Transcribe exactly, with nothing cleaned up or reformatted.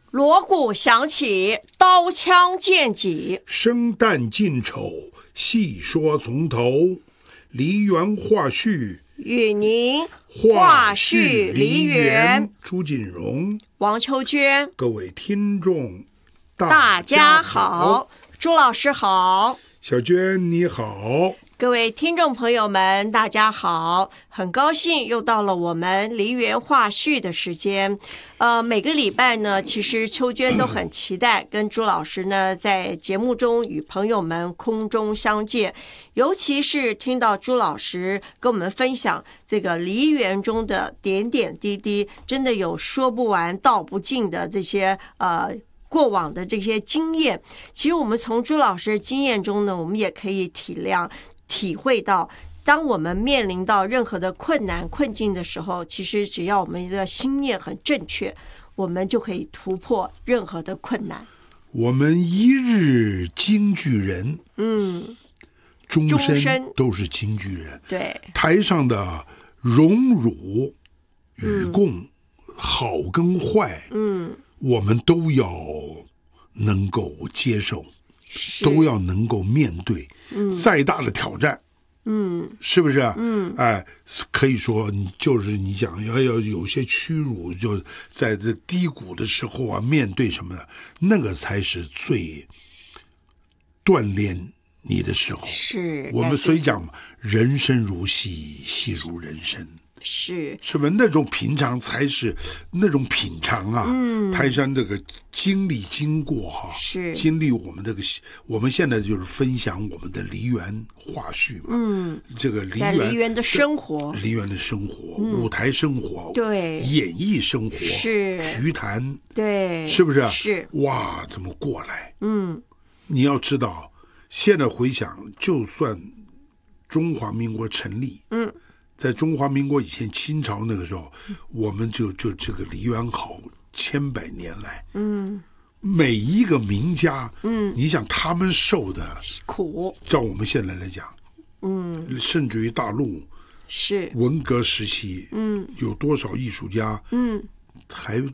锣鼓响起，刀枪剑戟， 生旦净丑，细说从头。梨园话序， 与您话序梨园。 朱锦荣、 王秋娟， 各位听众， 大家好，朱老师好， 小娟你好。 各位听众朋友们，大家好！很高兴又到了我们梨园话序的时间。呃，每个礼拜呢，其实秋娟都很期待跟朱老师呢在节目中与朋友们空中相见，尤其是听到朱老师跟我们分享这个梨园中的点点滴滴，真的有说不完道不尽的这些呃。过往的这些经验，其实我们从朱老师的经验中呢，我们也可以体谅、体会到，当我们面临到任何的困难、困境的时候，其实只要我们的心念很正确，我们就可以突破任何的困难。 我们一日京剧人，嗯，终身都是京剧人。 对， 台上的荣辱与共、嗯、好跟坏，嗯。我们都要能够接受，都要能够面对，嗯、再大的挑战，嗯，是不是？嗯，哎，可以说你就是你讲要要有些屈辱，就在这低谷的时候啊，面对什么的，那个才是最锻炼你的时候。 是我们所以讲嘛，人生如戏，戏如人生。 是是不是那种平常才是那种品尝啊？嗯，台山这个经历经过哈、啊， 是经历我们这个，我们现在就是分享我们的梨园话序嘛。嗯，这个梨园梨园的生活， 梨园的生活，嗯、舞台生活， 对， 演艺生活是菊坛， 对， 是不是？ 是哇，怎么过来？ 嗯， 你要知道，现在回想，就算中华民国成立，嗯。在中华民国以前，清朝那个时候，我们就就这个梨园好千百年来，嗯，每一个名家，嗯，你想他们受的苦， 照我们现在来讲，嗯，甚至于大陆是文革时期，嗯，有多少艺术家，嗯，还